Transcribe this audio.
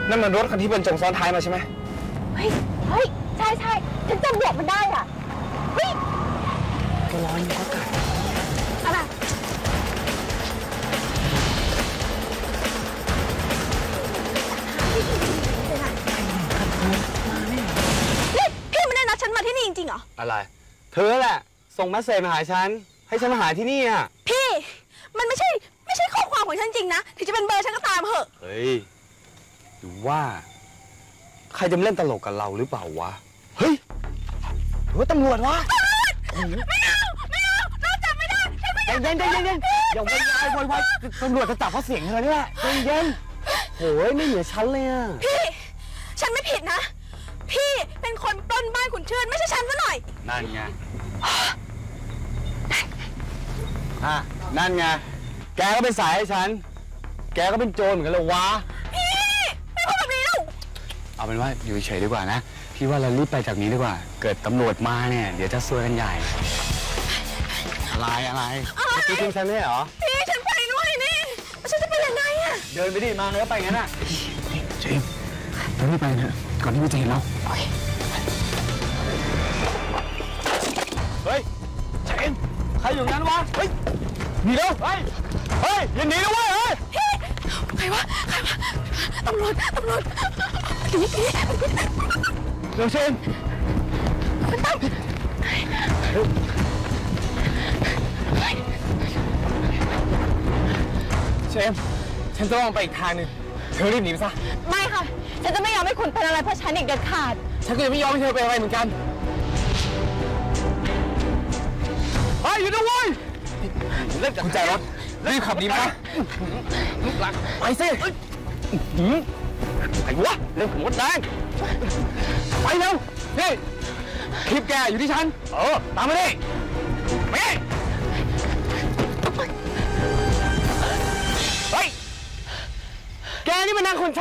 นั่นมันรถคันที่บรรจงซ้อนท้ายมาใช่ไหมเฮ้ยใช่ฉันจำบอกมันได้อ่ะเฮ้ยก็ร้อนก็กัดอะไรนี่พี่ไม่ได้นัดฉันมาที่นี่จริงๆเหรออะไรเธอแหละส่งเมสเซจมาหาฉันให้ฉันมาหาที่นี่อ่ะพี่มันไม่ใช่ข้อความของฉันจริงนะถึงจะเป็นเบอร์ฉันก็ตามเหอะเฮ้ยหรือว่าใครจะมาเล่นตลกกับเราหรือเปล่าวะเฮ้ยหรือว่าตำรวจวะไม่เอาเราจับไม่ได้เย็นอย่าโวยวายตำรวจจะจับเพราะเสียงเธอนี่แหละเย็นโหยไม่เหลือฉันเลยอ่ะพี่ฉันไม่ผิดนะพี่เป็นคนปล้นบ้านขุนเชิญไม่ใช่ฉันซะหน่อยนั่นไงนั่นไงแกก็เป็นสายให้ฉันแกก็เป็นโจรเหมือนกันเลยวะพี่ไม่พูดแบบนี้แล้วเอาเป็นว่าอยู่เฉยดีกว่านะพี่ว่าเรารีบไปจากนี้ดีกว่าเกิดตำรวจมาเนี่ยเดี๋ยวจะซวยกันใหญ่อะไรพี่ทิ้งฉันไม่เหรอพี่ฉันไปด้วยนี่ฉันจะไปยังไงอะเดินไปดิมาแล้วไปงั้นอะเจมส์เรารีบไปเถอะก่อนที่พี่จะเห็นเราเฮ้ยเจมส์ใครอยู่งั้นวะเฮ้ยหนีเร็วเฮ้ยอย่าหนีนะเว้ยพี่ใครวะตำรวจหนีเร็วเจมส์มันตั้งเชมฉันจะลองไปอีกทางหนึ่งเธอรีบหนีไปซะไม่ค่ะฉันจะไม่ยอมให้คุณเป็นอะไรเพราะฉันอีกเด็ดขาดฉันก็จะไม่ยอมให้เธอเป็นอะไรเหมือนกันเฮ้ยอยู่ด้วยเว้ยเล่นกุญแจรถรีบขับดีไหมลูกหลังไปสิไอ้วะเล่นหมดแดงไปเร็วนี่คลิปแกอยู่ที่ฉันตามมาดิไปเฮ้ยแกนี่มันนางคน